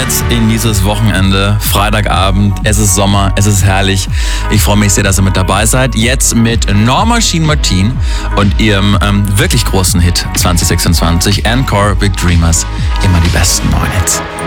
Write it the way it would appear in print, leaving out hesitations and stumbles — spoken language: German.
jetzt in dieses Wochenende, Freitagabend. Es ist Sommer, es ist herrlich. Ich freue mich sehr, dass ihr mit dabei seid. Jetzt mit Norma Jean Martin und ihrem wirklich großen Hit 2026, Encore Big Dreamers. Immer die besten neuen Hits.